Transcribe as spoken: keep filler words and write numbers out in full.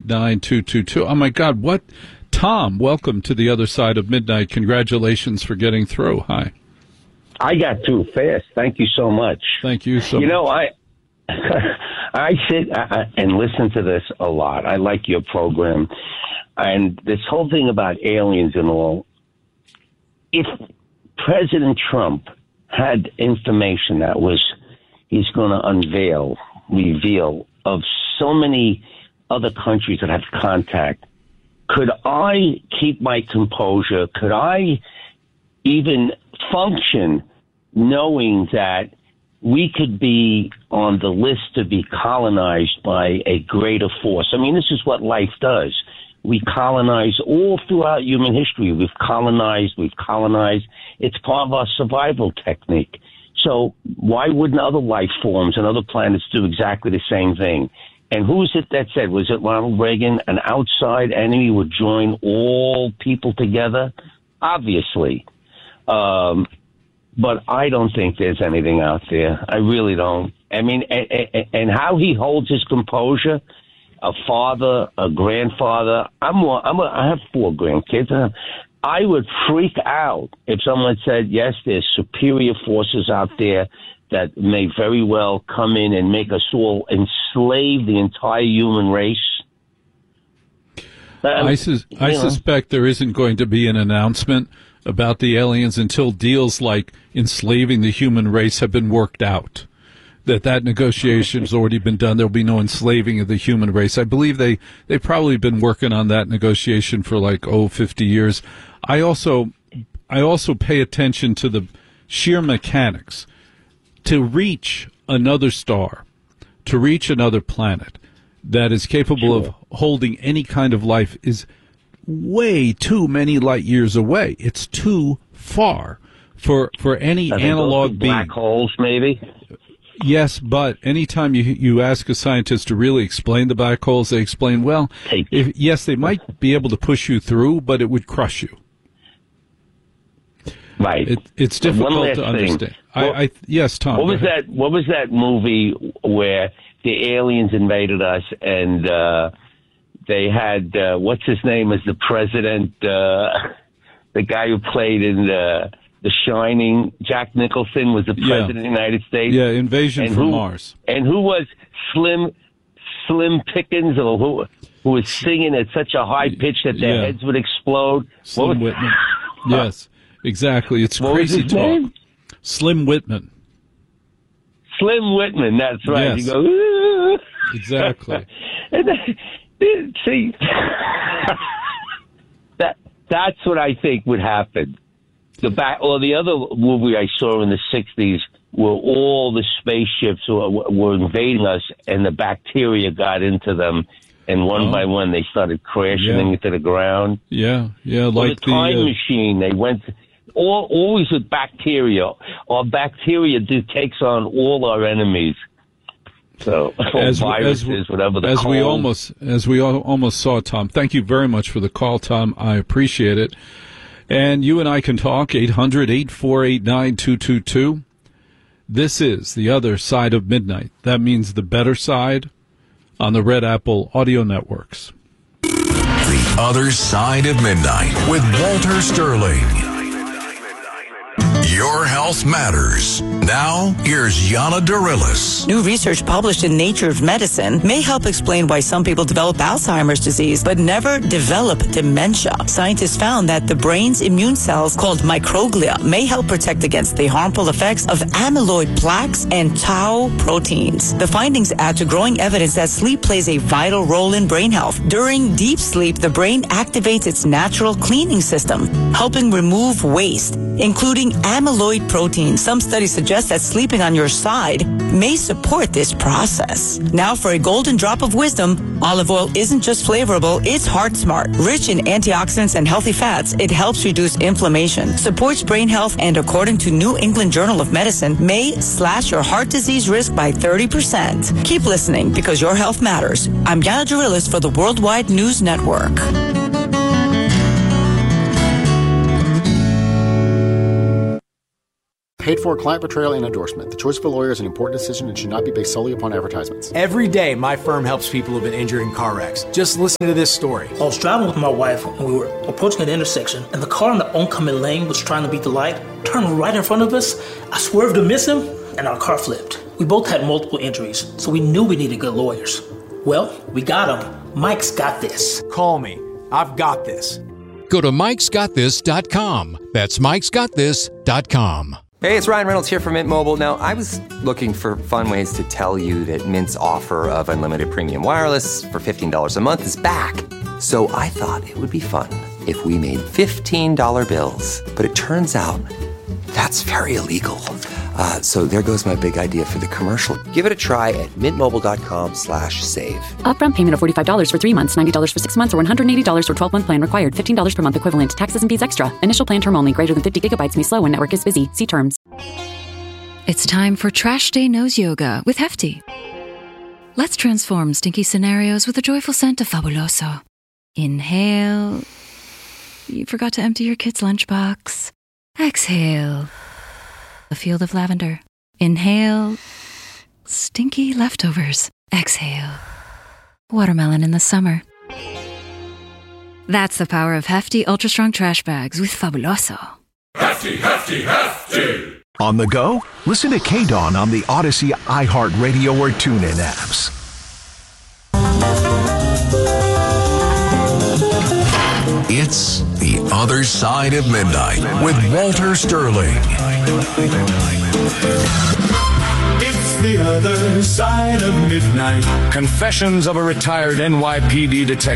nine two two two. Oh, my God, what? Tom, welcome to the other side of midnight. Congratulations for getting through. Hi. I got through fast. Thank you so much. Thank you so you much. You know, I I sit I, and listen to this a lot. I like your program. And this whole thing about aliens and all, if President Trump had information that was he's going to unveil, reveal of so many other countries that have contact, could I keep my composure? Could I even function knowing that we could be on the list to be colonized by a greater force? I mean, this is what life does. We colonize all throughout human history. We've colonized, we've colonized. It's part of our survival technique. So why wouldn't other life forms and other planets do exactly the same thing? And who is it that said, was it Ronald Reagan, an outside enemy would join all people together? Obviously. Um, but I don't think there's anything out there. I really don't. I mean, and, and how he holds his composure, a father, a grandfather. I'm, I'm a, I have four grandkids. I would freak out if someone said, yes, there's superior forces out there that may very well come in and make us all enslave the entire human race. Um, I, sus- I suspect there isn't going to be an announcement about the aliens until deals like enslaving the human race have been worked out. That that negotiation has already been done. There'll be no enslaving of the human race. I believe they, they've probably been working on that negotiation for like, oh, fifty years. I also, I also pay attention to the sheer mechanics. To reach another star, to reach another planet that is capable of holding any kind of life is way too many light years away. It's too far for for any analog being. Black holes, maybe? Yes, but anytime you you ask a scientist to really explain the black holes, they explain, well, if, yes, they might be able to push you through, but it would crush you. Right. It, it's difficult to understand. Thing. I, Well, I yes, Tom. What was that? What was that movie where the aliens invaded us and uh, they had uh, what's his name as the president? Uh, the guy who played in the The Shining, Jack Nicholson, was the president Yeah. of the United States. Yeah, Invasion and from who, Mars. And who was Slim Slim Pickens, or who who was singing at such a high pitch that their Yeah. heads would explode? Slim was, Whitman. Yes, exactly. It's what crazy was his talk. Name? Slim Whitman. Slim Whitman, that's right. Yes. You go, "Ooh." Exactly. And then, see, that that's what I think would happen. The back, or the other movie I saw in the sixties, where all the spaceships were, were invading us, and the bacteria got into them, and one Oh. by one they started crashing Yeah. into the ground. Yeah, yeah, Or like the time the, uh, machine, they went. All, always with bacteria. Our bacteria do takes on all our enemies. So as, viruses, as, whatever the as we cold. almost as we al- almost saw, Tom. Thank you very much for the call, Tom. I appreciate it. And you and I can talk, eight hundred, eight four eight, nine two two two. This is The Other Side of Midnight. That means the better side on the Red Apple Audio Networks. The Other Side of Midnight with Walter Sterling. Your health matters. Now, here's Yana Darilis. New research published in Nature of Medicine may help explain why some people develop Alzheimer's disease but never develop dementia. Scientists found that the brain's immune cells, called microglia, may help protect against the harmful effects of amyloid plaques and tau proteins. The findings add to growing evidence that sleep plays a vital role in brain health. During deep sleep, the brain activates its natural cleaning system, helping remove waste, including amyloid proteins. Some studies suggest that sleeping on your side may support this process. Now for a golden drop of wisdom, olive oil isn't just flavorable, it's heart smart. Rich in antioxidants and healthy fats, it helps reduce inflammation, supports brain health, and according to New England Journal of Medicine, may slash your heart disease risk by thirty percent. Keep listening because your health matters. I'm Yana Darilis for the Worldwide News Network. paid for client portrayal and endorsement. The choice of a lawyer is an important decision and should not be based solely upon advertisements. Every day, my firm helps people who've been injured in car wrecks. Just listen to this story. I was driving with my wife and we were approaching an intersection, and the car in the oncoming lane was trying to beat the light, turned right in front of us. I swerved to miss him, and our car flipped. We both had multiple injuries, so we knew we needed good lawyers. Well, we got him. Mike's got this. Call me. I've got this. Go to mikes got this dot com. That's mikes got this dot com. Hey, it's Ryan Reynolds here from Mint Mobile. Now, I was looking for fun ways to tell you that Mint's offer of unlimited premium wireless for fifteen dollars a month is back. So I thought it would be fun if we made fifteen dollar bills. But it turns out that's very illegal. Uh, so there goes my big idea for the commercial. Give it a try at mintmobile.com slash save. Upfront payment of forty-five dollars for three months, ninety dollars for six months, or one hundred eighty dollars for twelve-month plan required. fifteen dollars per month equivalent. Taxes and fees extra. Initial plan term only. Greater than fifty gigabytes may slow when network is busy. See terms. It's time for Trash Day Nose Yoga with Hefty. Let's transform stinky scenarios with a joyful scent of Fabuloso. Inhale. You forgot to empty your kid's lunchbox. Exhale. A field of lavender. Inhale. Stinky leftovers. Exhale. Watermelon in the summer. That's the power of Hefty Ultra Strong Trash Bags with Fabuloso. Hefty, hefty, hefty! On the go? Listen to K-Dawn on the Odyssey, iHeartRadio, or TuneIn apps. It's The Other Side of Midnight with Walter Sterling. It's The Other Side of Midnight. Confessions of a retired N Y P D detective.